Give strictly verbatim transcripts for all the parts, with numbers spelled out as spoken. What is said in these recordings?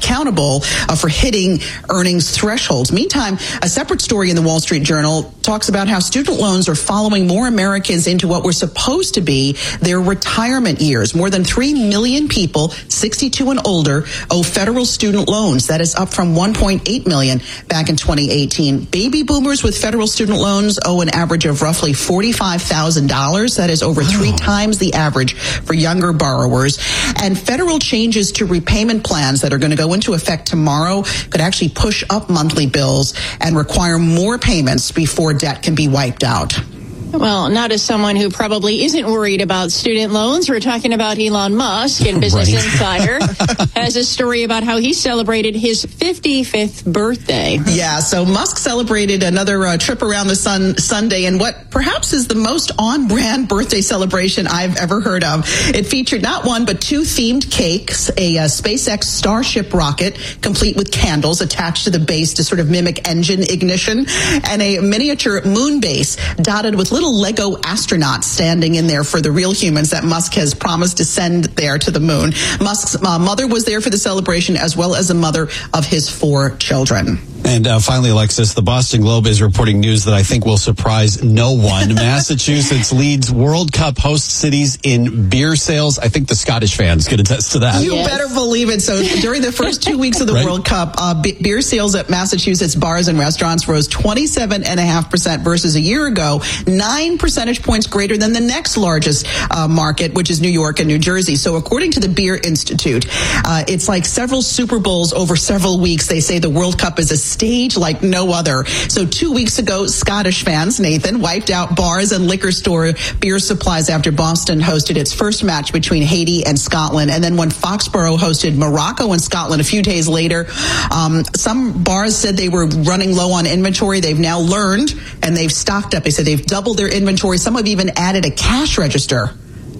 accountable uh, for hitting earnings thresholds. Meantime, a separate story in the Wall Street Journal talks about how student loans are following more Americans into what were supposed to be their retirement years. More than three million people, sixty-two and older, owe federal student loans. That is up from one point eight million back in twenty eighteen. Baby boomers with federal student loans owe an average of roughly forty-five thousand dollars. That is over three times the average for younger borrowers. And federal changes to repayment plans that are going to go into effect tomorrow could actually push up monthly bills and require more payments before debt can be wiped out. Well, not as someone who probably isn't worried about student loans. We're talking about Elon Musk, and Business right. Insider has a story about how he celebrated his fifty-fifth birthday. Yeah, so Musk celebrated another uh, trip around the sun Sunday in what perhaps is the most on-brand birthday celebration I've ever heard of. It featured not one but two themed cakes, a uh, SpaceX Starship rocket complete with candles attached to the base to sort of mimic engine ignition, and a miniature moon base dotted with little Lego astronauts standing in there for the real humans that Musk has promised to send there to the moon. Musk's uh, mother was there for the celebration, as well as the mother of his four children. And uh, finally, Alexis, the Boston Globe is reporting news that I think will surprise no one. Massachusetts leads World Cup host cities in beer sales. I think the Scottish fans can attest to that. You yes. better believe it. So during the first two weeks of the right? World Cup, uh, b- beer sales at Massachusetts bars and restaurants rose twenty-seven point five percent versus a year ago, nine percentage points greater than the next largest uh, market, which is New York and New Jersey. So according to the Beer Institute, uh, it's like several Super Bowls over several weeks. They say the World Cup is a stage like no other. So two weeks ago, Scottish fans, Nathan, wiped out bars and liquor store beer supplies after Boston hosted its first match between Haiti and Scotland. And then when Foxborough hosted Morocco and Scotland a few days later, um, some bars said they were running low on inventory. They've now learned and they've stocked up. They said they've doubled their inventory. Some have even added a cash register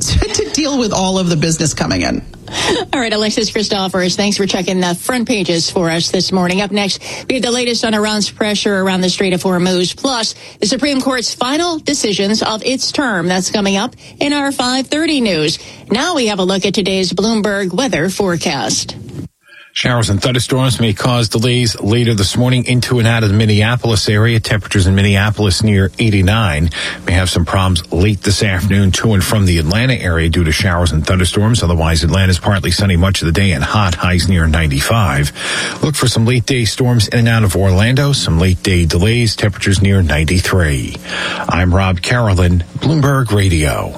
to deal with all of the business coming in. All right, Alexis Christophers, thanks for checking the front pages for us this morning. Up next, we have the latest on Iran's pressure around the Strait of Hormuz, plus the Supreme Court's final decisions of its term. That's coming up in our five thirty news. Now we have a look at today's Bloomberg weather forecast. Showers and thunderstorms may cause delays later this morning into and out of the Minneapolis area. Temperatures in Minneapolis near eighty-nine. May have some problems late this afternoon to and from the Atlanta area due to showers and thunderstorms. Otherwise, Atlanta's partly sunny much of the day and hot, highs near ninety-five. Look for some late day storms in and out of Orlando. Some late day delays, temperatures near ninety-three. I'm Rob Carolyn, Bloomberg Radio.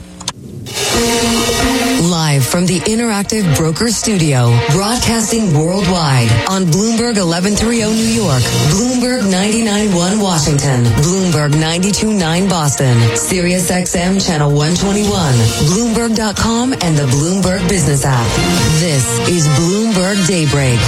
Live from the Interactive Broker Studio, broadcasting worldwide on Bloomberg eleven thirty New York, Bloomberg ninety-nine point one Washington, Bloomberg ninety-two point nine Boston, Sirius X M Channel one twenty-one, Bloomberg dot com, and the Bloomberg Business app. This is Bloomberg Daybreak.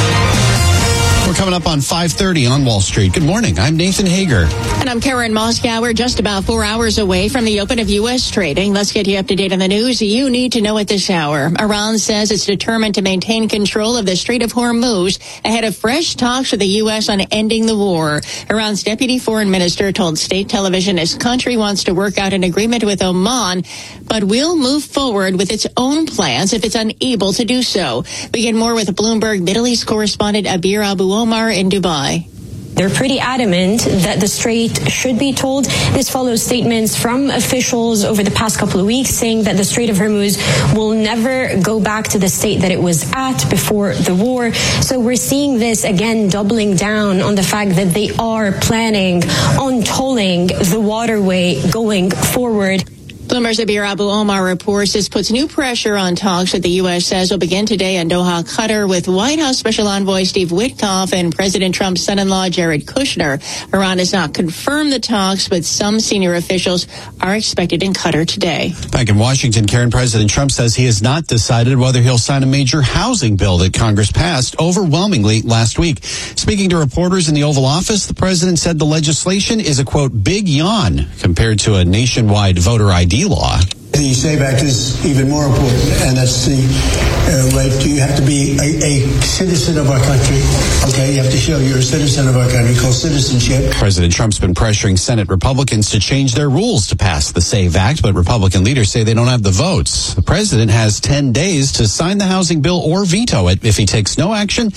We're coming up on five thirty on Wall Street. Good morning. I'm Nathan Hager. And I'm Karen Moskauer, just about four hours away from the open of U S trading. Let's get you up to date on the news you need to know at this hour. Iran says it's determined to maintain control of the Strait of Hormuz ahead of fresh talks with the U S on ending the war. Iran's deputy foreign minister told state television his country wants to work out an agreement with Oman, but will move forward with its own plans if it's unable to do so. We get more with Bloomberg Middle East correspondent Abir Abu Omar in Dubai. They're pretty adamant that the strait should be told. This follows statements from officials over the past couple of weeks saying that the Strait of Hormuz will never go back to the state that it was at before the war. So we're seeing this again doubling down on the fact that they are planning on tolling the waterway going forward. Bloomberg's Abir Abu Omar reports this puts new pressure on talks that the U S says will begin today in Doha, Qatar, with White House Special Envoy Steve Witkoff and President Trump's son-in-law Jared Kushner. Iran has not confirmed the talks, but some senior officials are expected in Qatar today. Back in Washington, Karen, President Trump says he has not decided whether he'll sign a major housing bill that Congress passed overwhelmingly last week. Speaking to reporters in the Oval Office, the president said the legislation is a, quote, big yawn compared to a nationwide voter I D law. The SAVE Act is even more important, and that's the uh, right to, you have to be a, a citizen of our country. Okay, you have to show you're a citizen of our country, called citizenship. President Trump's been pressuring Senate Republicans to change their rules to pass the SAVE Act, but Republican leaders say they don't have the votes. The president has ten days to sign the housing bill or veto it. If he takes no action,